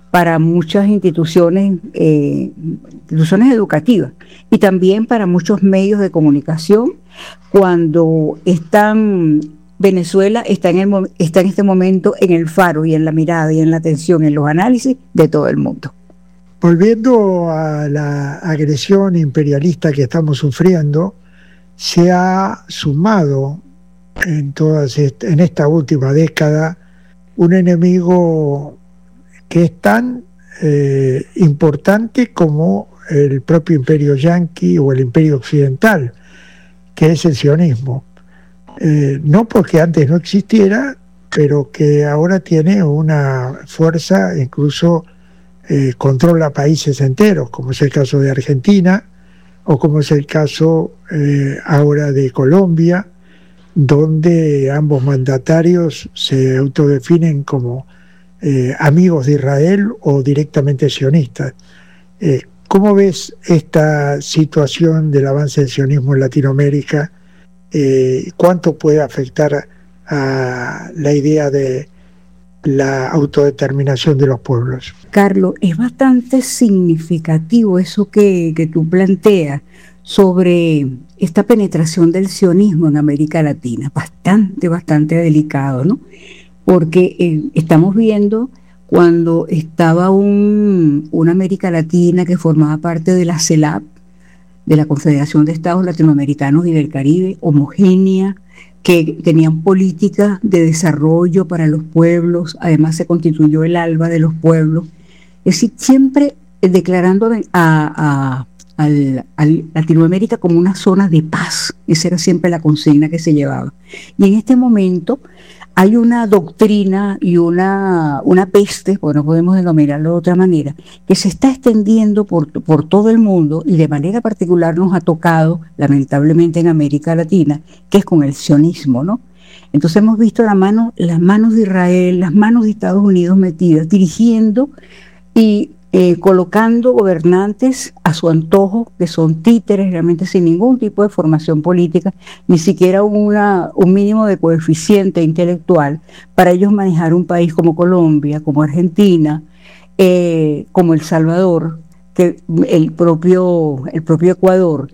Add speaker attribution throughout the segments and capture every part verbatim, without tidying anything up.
Speaker 1: para muchas instituciones, eh, instituciones educativas y también para muchos medios de comunicación cuando están, Venezuela está en, el, está en este momento en el faro y en la mirada y en la atención, en los análisis de todo el mundo.
Speaker 2: Volviendo a la agresión imperialista que estamos sufriendo, se ha sumado en, todas est- en esta última década un enemigo que es tan eh, importante como el propio imperio yanqui o el imperio occidental, que es el sionismo. Eh, no porque antes no existiera, pero que ahora tiene una fuerza, incluso eh, controla países enteros, como es el caso de Argentina, o como es el caso eh, ahora de Colombia, donde ambos mandatarios se autodefinen como eh, amigos de Israel o directamente sionistas. Eh, ¿Cómo ves esta situación del avance del sionismo en Latinoamérica? Eh, ¿Cuánto puede afectar a la idea de la autodeterminación de los pueblos?
Speaker 1: Carlos, es bastante significativo eso que, que tú planteas sobre esta penetración del sionismo en América Latina. Bastante, bastante delicado, ¿no? Porque eh, estamos viendo cuando estaba un, una América Latina que formaba parte de la CELAC, de la Confederación de Estados Latinoamericanos y del Caribe, homogénea, que tenían políticas de desarrollo para los pueblos, además se constituyó el ALBA de los pueblos, es decir, siempre declarando a, a, a, a Latinoamérica como una zona de paz, esa era siempre la consigna que se llevaba. Y en este momento hay una doctrina y una, una peste, pues no podemos denominarlo de otra manera, que se está extendiendo por, por todo el mundo y de manera particular nos ha tocado, lamentablemente en América Latina, que es con el sionismo, ¿no? Entonces hemos visto la mano, las manos de Israel, las manos de Estados Unidos metidas, dirigiendo y eh, colocando gobernantes a su antojo, que son títeres realmente sin ningún tipo de formación política, ni siquiera una, un mínimo de coeficiente intelectual para ellos manejar un país como Colombia, como Argentina, eh, como El Salvador, que el propio, el propio Ecuador.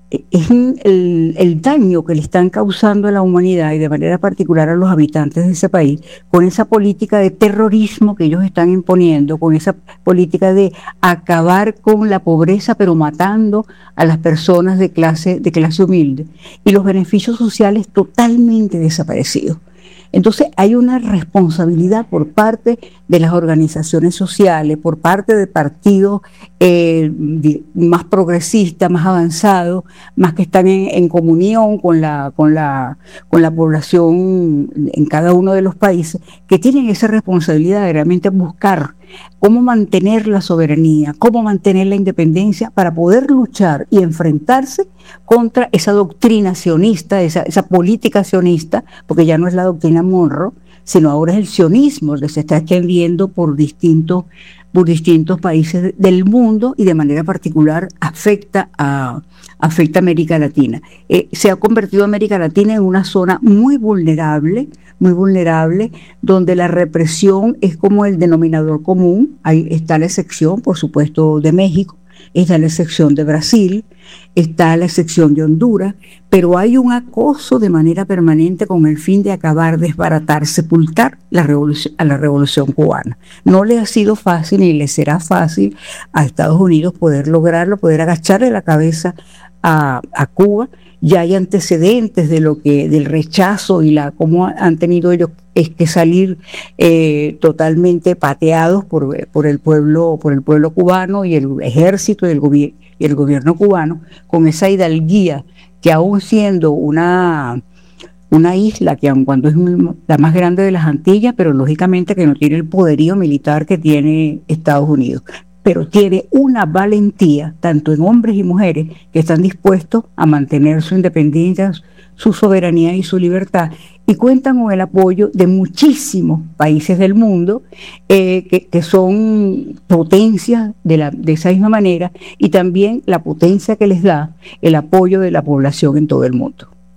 Speaker 1: Es el, el daño que le están causando a la humanidad y de manera particular a los habitantes de ese país con esa política de terrorismo que ellos están imponiendo, con esa política de acabar con la pobreza pero matando a las personas de clase, de clase humilde y los beneficios sociales totalmente desaparecidos. Entonces hay una responsabilidad por parte de las organizaciones sociales, por parte de partidos eh, más progresistas, más avanzados, más que están en, en comunión con la, con, la, con la población en cada uno de los países, que tienen esa responsabilidad de realmente buscar cómo mantener la soberanía, cómo mantener la independencia para poder luchar y enfrentarse contra esa doctrina sionista, esa, esa política sionista, porque ya no es la doctrina Monroe, sino ahora es el sionismo que se está extendiendo por distintos, por distintos países del mundo y de manera particular afecta a, afecta a América Latina. Eh, se ha convertido América Latina en una zona muy vulnerable, muy vulnerable, donde la represión es como el denominador común. Ahí está la excepción, por supuesto, de México, está la excepción de Brasil, está la excepción de Honduras, pero hay un acoso de manera permanente con el fin de acabar, desbaratar, sepultar la revolución, a la revolución cubana. No le ha sido fácil ni le será fácil a Estados Unidos poder lograrlo, poder agacharle la cabeza a, a Cuba. Ya hay antecedentes de lo que, del rechazo y la cómo han tenido ellos es que salir eh, totalmente pateados por, por el pueblo, por el pueblo cubano y el ejército y el, gobi- y el gobierno cubano, con esa hidalguía que aún siendo una, una isla que aun cuando es muy, la más grande de las Antillas, pero lógicamente que no tiene el poderío militar que tiene Estados Unidos, pero tiene una valentía, tanto en hombres y mujeres, que están dispuestos a mantener su independencia, su soberanía y su libertad, y cuentan con el apoyo de muchísimos países del mundo eh, que, que son potencias de, la, de esa misma manera, y también la potencia que les da el apoyo de la población en todo el mundo.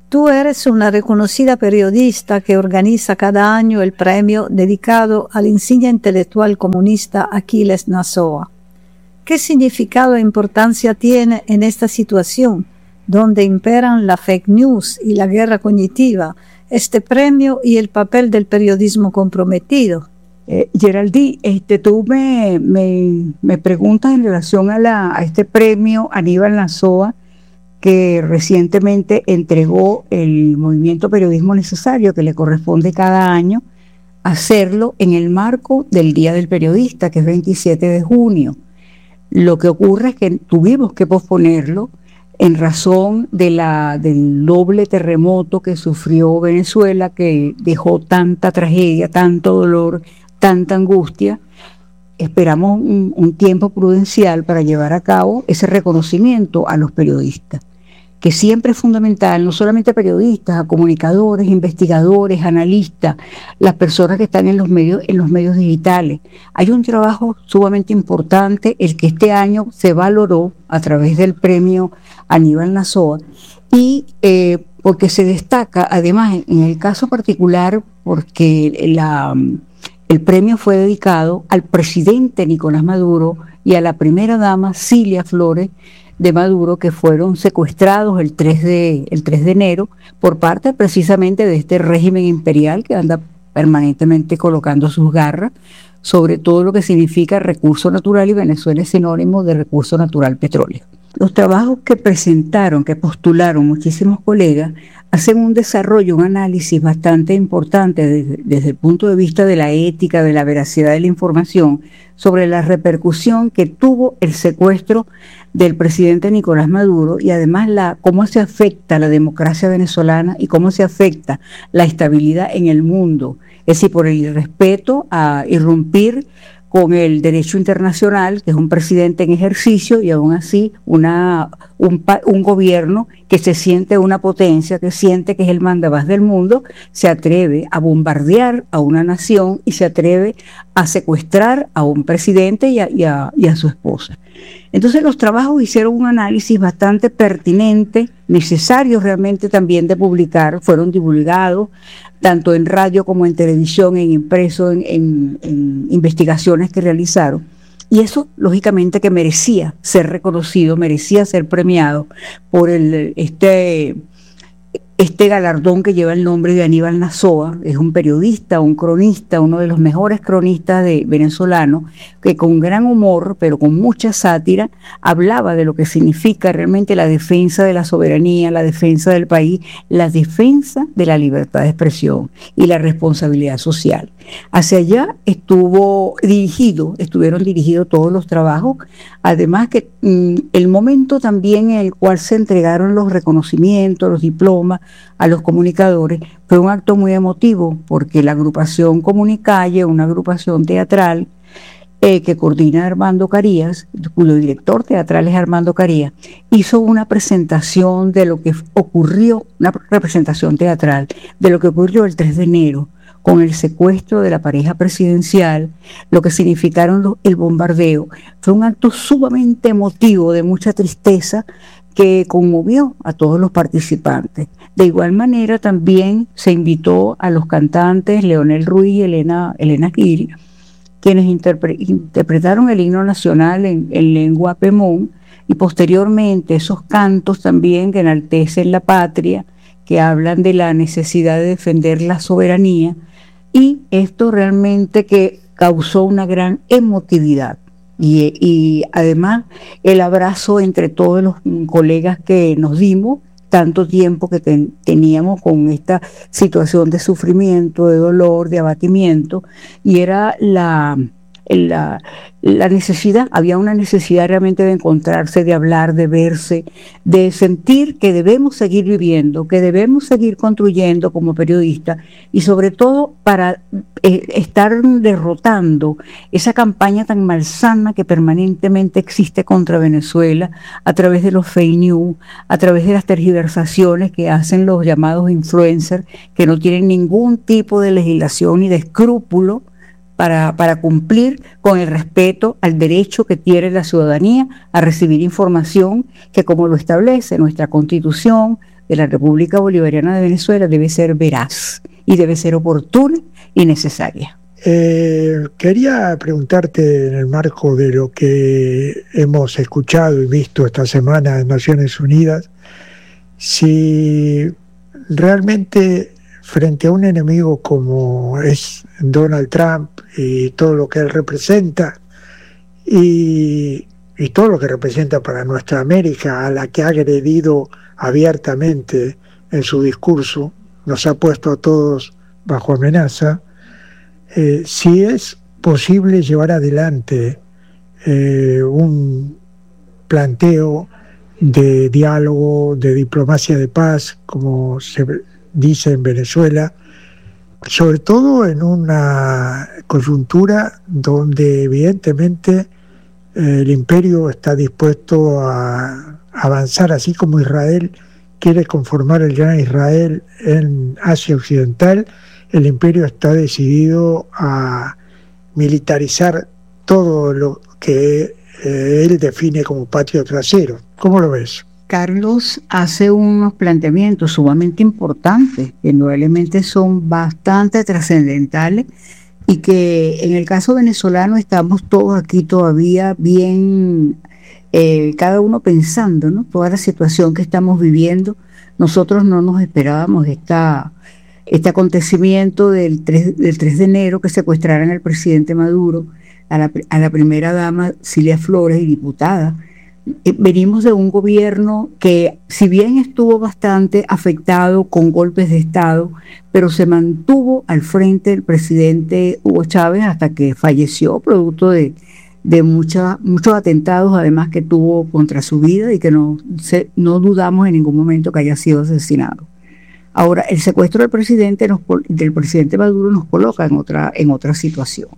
Speaker 3: Tú eres una reconocida periodista que organiza cada año el premio dedicado al insigne intelectual comunista Aquiles Nazoa. ¿Qué significado e importancia tiene en esta situación, donde imperan la fake news y la guerra cognitiva, este premio y el papel del periodismo comprometido?
Speaker 1: Eh, Geraldine, este, tú me, me, me preguntas en relación a, la, a este premio Aníbal Nazoa que recientemente entregó el Movimiento Periodismo Necesario, que le corresponde cada año hacerlo en el marco del Día del Periodista, que es veintisiete de junio. Lo que ocurre es que tuvimos que posponerlo en razón de la, del doble terremoto que sufrió Venezuela, que dejó tanta tragedia, tanto dolor, tanta angustia. Esperamos un, un tiempo prudencial para llevar a cabo ese reconocimiento a los periodistas, que siempre es fundamental, no solamente a periodistas, a comunicadores, investigadores, analistas, las personas que están en los medios, en los medios digitales. Hay un trabajo sumamente importante, el que este año se valoró a través del premio Aníbal Nazoa, y eh, porque se destaca, además, en el caso particular, porque la... el premio fue dedicado al presidente Nicolás Maduro y a la primera dama Cilia Flores de Maduro, que fueron secuestrados el tres de, el tres de enero por parte precisamente de este régimen imperial que anda permanentemente colocando sus garras sobre todo lo que significa recurso natural, y Venezuela es sinónimo de recurso natural petróleo. Los trabajos que presentaron, que postularon muchísimos colegas, hacen un desarrollo, un análisis bastante importante desde, desde el punto de vista de la ética, de la veracidad de la información, sobre la repercusión que tuvo el secuestro del presidente Nicolás Maduro, y además la, cómo se afecta la democracia venezolana y cómo se afecta la estabilidad en el mundo. Es decir, por el respeto a irrumpir con el derecho internacional, que es un presidente en ejercicio, y aún así una, un, un gobierno que se siente una potencia, que siente que es el mandamás del mundo, se atreve a bombardear a una nación y se atreve a secuestrar a un presidente y a, y a, y a su esposa. Entonces los trabajos hicieron un análisis bastante pertinente, necesario realmente también de publicar, fueron divulgados tanto en radio como en televisión, en impreso, en, en, en investigaciones que realizaron. Y eso, lógicamente, que merecía ser reconocido, merecía ser premiado por el, este, este galardón que lleva el nombre de Aníbal Nazoa. Es un periodista, un cronista, uno de los mejores cronistas de, venezolanos, que con gran humor, pero con mucha sátira, hablaba de lo que significa realmente la defensa de la soberanía, la defensa del país, la defensa de la libertad de expresión y la responsabilidad social. Hacia allá estuvo dirigido, estuvieron dirigidos todos los trabajos, además que mmm, el momento también en el cual se entregaron los reconocimientos, los diplomas a los comunicadores, fue un acto muy emotivo, porque la agrupación Comunicalle, una agrupación teatral eh, que coordina Armando Carías, cuyo director teatral es Armando Carías, hizo una presentación de lo que ocurrió, una representación teatral de lo que ocurrió el tres de enero, con el secuestro de la pareja presidencial, lo que significaron los, el bombardeo. Fue un acto sumamente emotivo, de mucha tristeza, que conmovió a todos los participantes. De igual manera también se invitó a los cantantes Leonel Ruiz y Elena, Elena Gil, quienes interpre, interpretaron el himno nacional en, en lengua pemón, y posteriormente esos cantos también que enaltecen la patria, que hablan de la necesidad de defender la soberanía, y esto realmente que causó una gran emotividad. Y, y además el abrazo entre todos los colegas que nos dimos, tanto tiempo que ten, teníamos con esta situación de sufrimiento, de dolor, de abatimiento, y era la, la, la necesidad, había una necesidad realmente de encontrarse, de hablar, de verse, de sentir que debemos seguir viviendo, que debemos seguir construyendo como periodistas, y sobre todo para eh, estar derrotando esa campaña tan malsana que permanentemente existe contra Venezuela a través de los fake news, a través de las tergiversaciones que hacen los llamados influencers, que no tienen ningún tipo de legislación ni de escrúpulo Para, para cumplir con el respeto al derecho que tiene la ciudadanía a recibir información que, como lo establece nuestra Constitución, de la República Bolivariana de Venezuela debe ser veraz y debe ser oportuna y necesaria.
Speaker 2: Eh, quería preguntarte, en el marco de lo que hemos escuchado y visto esta semana en Naciones Unidas, si realmente frente a un enemigo como es Donald Trump y todo lo que él representa y, y todo lo que representa para nuestra América, a la que ha agredido abiertamente en su discurso, nos ha puesto a todos bajo amenaza, eh, si es posible llevar adelante eh, un planteo de diálogo, de diplomacia de paz, como se dice en Venezuela, sobre todo en una coyuntura donde evidentemente eh, el imperio está dispuesto a avanzar, así como Israel quiere conformar el gran Israel en Asia Occidental. El imperio está decidido a militarizar todo lo que eh, él define como patio trasero. ¿Cómo lo ves?
Speaker 1: Carlos hace unos planteamientos sumamente importantes, que indudablemente son bastante trascendentales y que en el caso venezolano estamos todos aquí todavía bien, eh, cada uno pensando, ¿no? Toda la situación que estamos viviendo. Nosotros no nos esperábamos esta, este acontecimiento del tres, del tres de enero, que secuestraran al presidente Maduro, a la, a la primera dama Cilia Flores y diputada. Venimos de un gobierno que, si bien estuvo bastante afectado con golpes de Estado, pero se mantuvo al frente del presidente Hugo Chávez hasta que falleció, producto de, de mucha, muchos atentados, además, que tuvo contra su vida, y que no, se, no dudamos en ningún momento que haya sido asesinado. Ahora, el secuestro del presidente, nos, del presidente Maduro nos coloca en otra, en otra situación.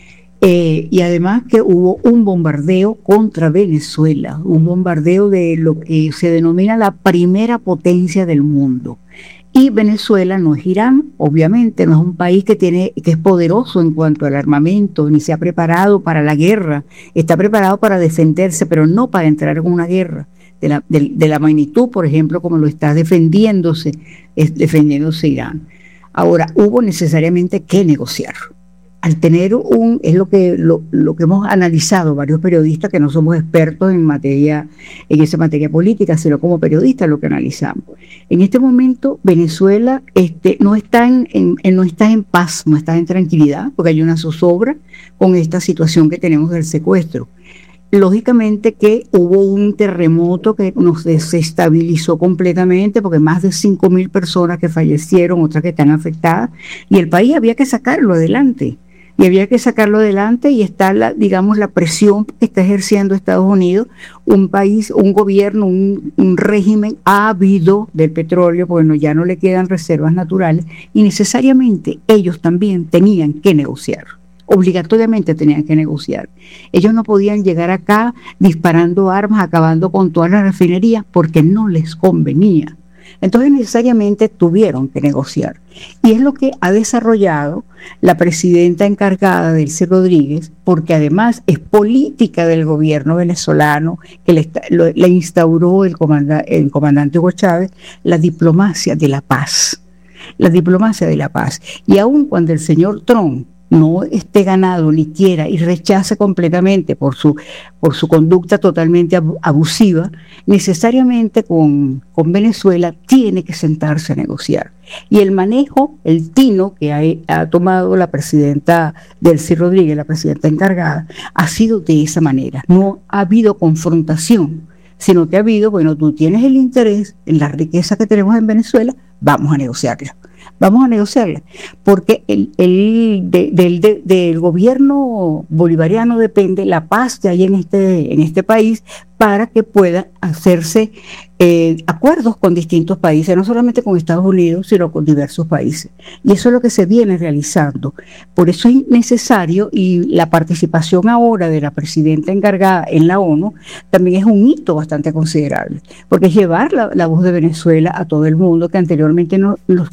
Speaker 1: Eh, y además que hubo un bombardeo contra Venezuela, un bombardeo de lo que se denomina la primera potencia del mundo. Y Venezuela no es Irán, obviamente, no es un país que tiene, que es poderoso en cuanto al armamento, ni se ha preparado para la guerra, está preparado para defenderse, pero no para entrar en una guerra de la, de, de la magnitud, por ejemplo, como lo está defendiéndose, es defendiéndose Irán. Ahora, hubo necesariamente que negociar. Al tener un, es lo que, lo, lo que hemos analizado varios periodistas que no somos expertos en materia, en esa materia política, sino como periodistas lo que analizamos. En este momento Venezuela este, no, está en, en, no está en paz, no está en tranquilidad, porque hay una zozobra con esta situación que tenemos del secuestro. Lógicamente que hubo un terremoto que nos desestabilizó completamente, porque más de cinco mil personas que fallecieron, otras que están afectadas, y el país había que sacarlo adelante. Y había que sacarlo adelante, y está, la, digamos, la presión que está ejerciendo Estados Unidos, un país, un gobierno, un, un régimen ávido del petróleo, porque no, ya no le quedan reservas naturales, y necesariamente ellos también tenían que negociar. Obligatoriamente tenían que negociar. Ellos no podían llegar acá disparando armas, acabando con todas las refinerías, porque no les convenía. Entonces necesariamente tuvieron que negociar. Y es lo que ha desarrollado la presidenta encargada, Delcy Rodríguez, porque además es política del gobierno venezolano, que le, lo, le instauró el, comanda, el comandante Hugo Chávez, la diplomacia de la paz. La diplomacia de la paz. Y aun cuando el señor Trump no esté ganado ni quiera y rechace completamente por su, por su conducta totalmente abusiva, necesariamente con, con Venezuela tiene que sentarse a negociar. Y el manejo, el tino que ha, ha tomado la presidenta Delcy Rodríguez, la presidenta encargada, ha sido de esa manera. No ha habido confrontación, sino que ha habido, bueno, tú tienes el interés en la riqueza que tenemos en Venezuela, vamos a negociarla. Vamos a negociarla, porque el, el de, de, de, del gobierno bolivariano depende la paz que hay en este, en este país, para que puedan hacerse eh, acuerdos con distintos países, no solamente con Estados Unidos, sino con diversos países. Y eso es lo que se viene realizando. Por eso es necesario, y la participación ahora de la presidenta encargada en la ONU también es un hito bastante considerable, porque es llevar la, la voz de Venezuela a todo el mundo, que anteriormente no los tenían todos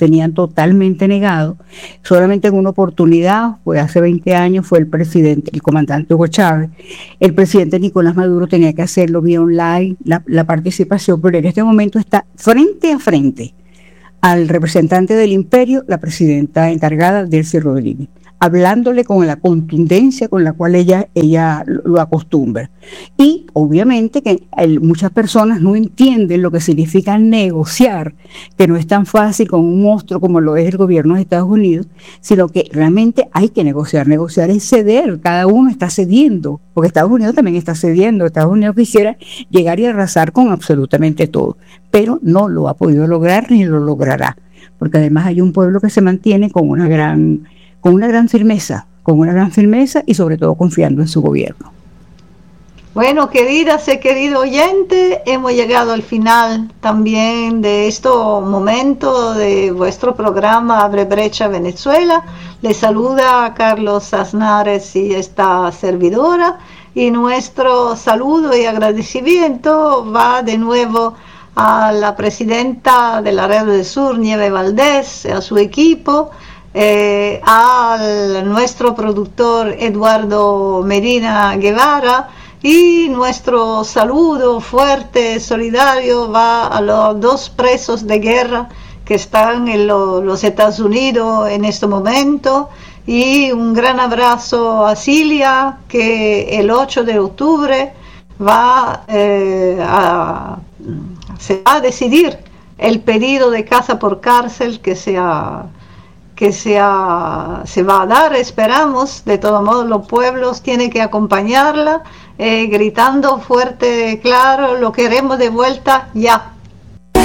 Speaker 1: totalmente negado. Solamente en una oportunidad, fue hace veinte años, fue el presidente, el comandante Hugo Chávez, el presidente Nicolás Maduro tenía que hacerlo vía online, la, la participación, pero en este momento está frente a frente al representante del imperio, la presidenta encargada, Delcy Rodríguez, hablándole con la contundencia con la cual ella, ella lo acostumbra. Y obviamente que el, muchas personas no entienden lo que significa negociar, que no es tan fácil con un monstruo como lo es el gobierno de Estados Unidos, sino que realmente hay que negociar. Negociar es ceder, cada uno está cediendo, porque Estados Unidos también está cediendo. Estados Unidos quisiera llegar y arrasar con absolutamente todo, pero no lo ha podido lograr ni lo logrará, porque además hay un pueblo que se mantiene con una gran... con una gran firmeza, con una gran firmeza y sobre todo confiando en su gobierno.
Speaker 4: Bueno, queridas y querido oyente, hemos llegado al final también de este momento de vuestro programa Abre Brecha Venezuela. Les saluda Carlos Aznares y esta servidora, y nuestro saludo y agradecimiento va de nuevo a la presidenta de la Red del Sur, Nieve Valdés, a su equipo, Eh, a nuestro productor Eduardo Medina Guevara, y nuestro saludo fuerte, solidario, va a los dos presos de guerra que están en lo, los Estados Unidos en este momento, y un gran abrazo a Cilia, que el ocho de octubre va, eh, a, se va a decidir el pedido de casa por cárcel que sea que sea, se va a dar, esperamos. De todos modos, los pueblos tienen que acompañarla, eh, gritando fuerte, claro, lo queremos de vuelta ya.